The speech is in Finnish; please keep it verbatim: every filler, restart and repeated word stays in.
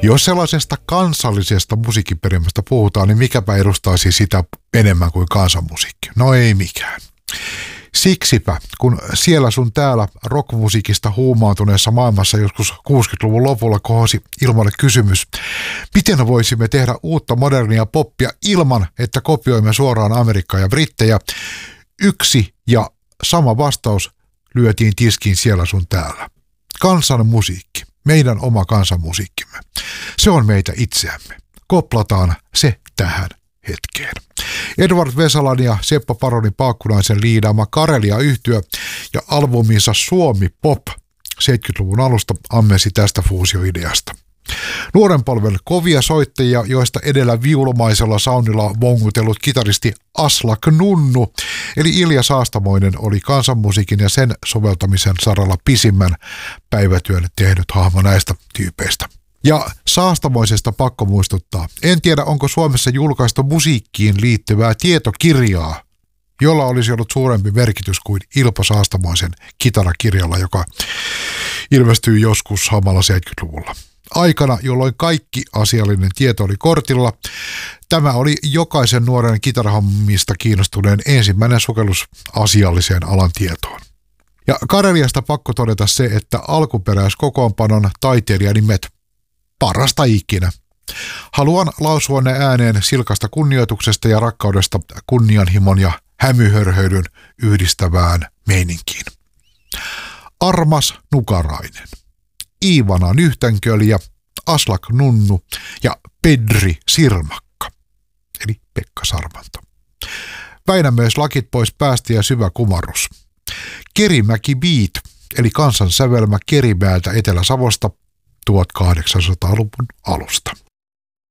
Jos sellaisesta kansallisesta musiikkiperimästä puhutaan, niin mikäpä edustaisi sitä enemmän kuin kansanmusiikki? No ei mikään. Siksipä, kun siellä sun täällä rockmusiikista huumaantuneessa maailmassa joskus kuusikymmentäluvun lopulla kohosi ilmalle kysymys, miten voisimme tehdä uutta modernia poppia ilman, että kopioimme suoraan Amerikkaa ja Brittejä, yksi ja sama vastaus lyötiin tiskiin siellä sun täällä. Kansanmusiikki, meidän oma kansanmusiikkimme. Se on meitä itseämme. Koplataan se tähän hetkeen. Edward Vesalan ja Seppo Paronin Paakkunaisen liidaama Karelia-yhtye ja albuminsa Suomi Pop seitsemänkymmentäluvun alusta ammensi tästä fuusioideasta. Nuoren polven kovia soittajia, joista edellä viulumaisella soundilla on vongutellut kitaristi Aslak Nunnu, eli Ilja Saastamoinen oli kansanmusiikin ja sen soveltamisen saralla pisimmän päivätyön tehnyt hahmo näistä tyypeistä. Ja Saastamoisesta pakko muistuttaa. En tiedä, onko Suomessa julkaistu musiikkiin liittyvää tietokirjaa, jolla olisi ollut suurempi merkitys kuin Ilpo Saastamoisen kitarakirjalla, joka ilmestyi joskus hamalla seitsemänkymmentäluvulla. Aikana, jolloin kaikki asiallinen tieto oli kortilla, tämä oli jokaisen nuoren kitarahommista kiinnostuneen ensimmäinen sukellus asialliseen alan tietoon. Ja Kareliasta pakko todeta se, että alkuperäiskokoonpanon taiteilijanimet parasta ikinä. Haluan lausua ne ääneen silkasta kunnioituksesta ja rakkaudesta kunnianhimon ja hämyhörhöilyn yhdistävään meininkiin. Armas Nukarainen, Iivana Nyhtänkölja, Aslak Nunnu ja Pedri Sirmakka, eli Pekka Sarmanto. Väinämöis lakit pois päästä ja syvä kumarrus. Kerimäki Beat, eli kansansävelmä Kerimäeltä Etelä-Savosta tuhatkahdeksansataaluvun alusta.